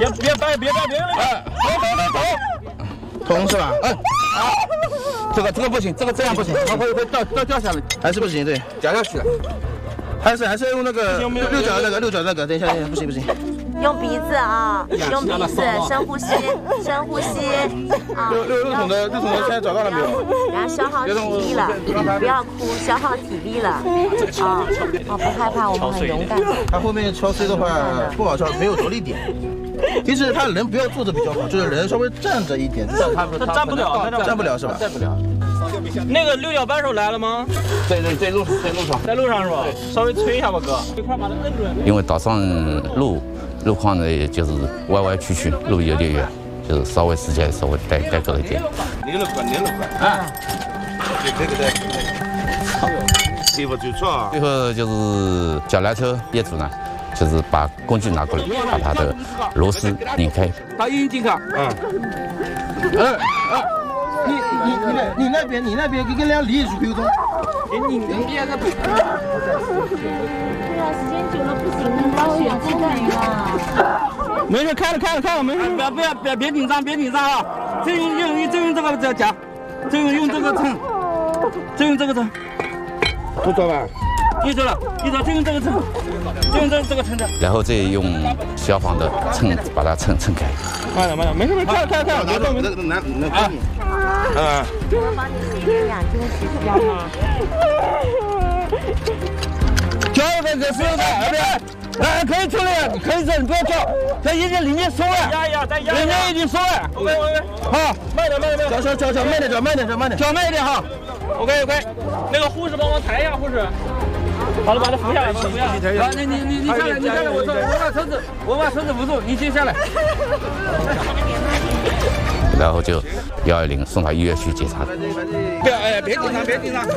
走，通是吧？这个不行，这样不行，会掉下来，还是不行，对，掉下去了。还是用那个六角那个，等一下，不行。 用鼻子啊，用鼻子深呼吸啊。 六筒的现在找到了没有？ 然后消耗体力了，不要哭，消耗体力了啊！不害怕，我们很勇敢。 他后面敲 C 的话不好敲，没有着力点。其实他人不要坐着比较好，就是人稍微站着一点。 他站不了是吧？ 站不了。那个六角扳手来了吗？ 在路上是吧？稍微吹一下吧，哥。一块把它摁住。 因为岛上路况呢，就是歪歪曲曲，路有点远，就是稍微时间稍微耽搁了一点。 连了管啊！这个对。最后就是脚来车业主呢，就是把工具拿过来，把他的螺丝拧开。 他硬进去。你那边跟俩离出去中。你边的不。对啊，时间久了不行，你要选这个嘛。 没事，开了，没事，别紧张啊！就用这个夹，就用这个秤， 不错吧？ 一走，就用这个秤，这个秤子。 然后再用消防的秤把它称开。 慢点，没事，开，别动， 能我帮你洗2斤洗掉吗？ 叫这个是的，可以出来，可以走，你不要叫，这已经松了，人家已经松了。OK， 好，慢点， 脚慢点， 脚慢一点哈。OK， 那个护士帮忙抬一下，护士。好了，把它扶下来，好，你下来，我把车子扶住，你先下来。 然后就120送到医院去检查。 别紧张。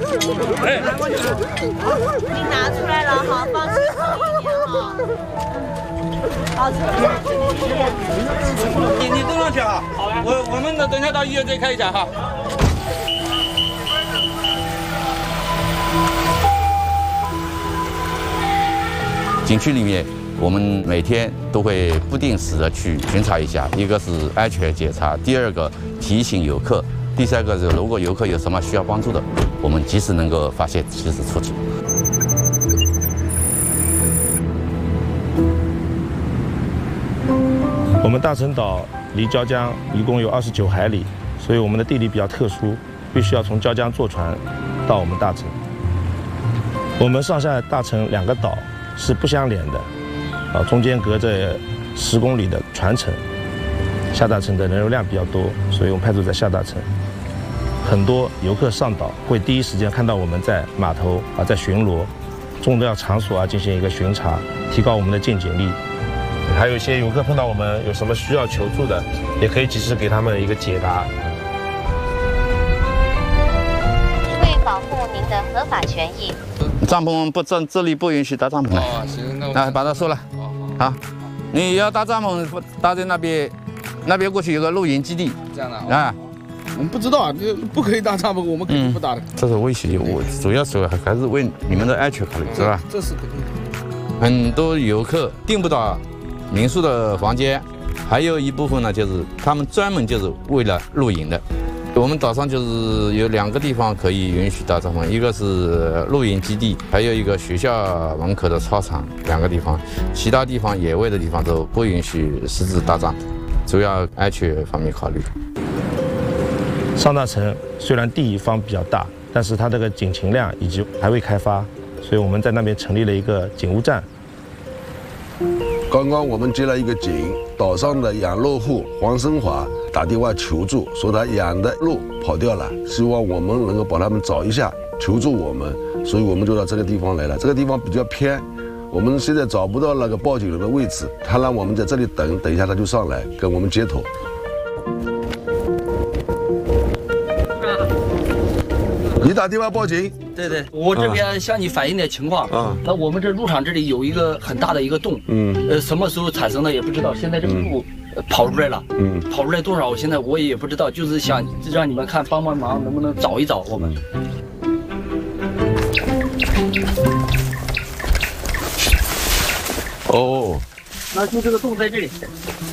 你拿出来了，好，放心一点哈。好， 你登上去哈。好嘞。我们等一下到医院再开一下哈。 景区里面，我们每天都会不定时的去巡查一下，一个是安全检查，第二个提醒游客，第三个是如果游客有什么需要帮助的，我们及时能够发现，及时出警。 我们大陈岛离椒江一共有29海里，所以我们的地理比较特殊，必须要从椒江坐船到我们大陈。我们上下大陈2个岛是不相连的，中间隔着10公里的船程。下大陈的人流量比较多，所以我们派驻在下大陈。很多游客上岛会第一时间看到我们在码头在巡逻，重要场所进行一个巡查，提高我们的见警力。 还有一些游客碰到我们有什么需要求助的，也可以及时给他们一个解答。 为保护您的合法权益， 帐篷不这里不允许搭帐篷的。 行， 那把它收了。好，你要搭帐篷搭在那边过去有个露营基地。 这样的啊。 我们不知道啊，不可以搭帐篷，我们肯定不搭的。 这是危险，我主要还是为你们的安全考虑，是吧？ 这是肯定。 很多游客订不到民宿的房间，还有一部分呢，就是他们专门就是为了露营的。我们岛上就是有2个地方可以允许搭帐篷，一个是露营基地，还有一个学校门口的操场，2个地方，其他地方野外的地方都不允许私自搭帐篷，主要安全方面考虑。 上大陈虽然地方比较大，但是它这个警情量以及还未开发，所以我们在那边成立了一个警务站。 刚刚我们接了一个警，岛上的养鹿户黄生华打电话求助，说他养的鹿跑掉了，希望我们能够帮他们找一下，求助我们，所以我们就到这个地方来了。这个地方比较偏，我们现在找不到那个报警人的位置，他让我们在这里等一下他就上来跟我们接头。你打电话报警？ 对，我这边向你反映点情况啊。我们这入场这里有一个很大的一个洞，什么时候产生的也不知道。现在这个鹿跑出来了，跑出来多少，现在我也不知道，就是想让你们看帮忙，能不能找一找我们。 哦， 那就这个洞在这里。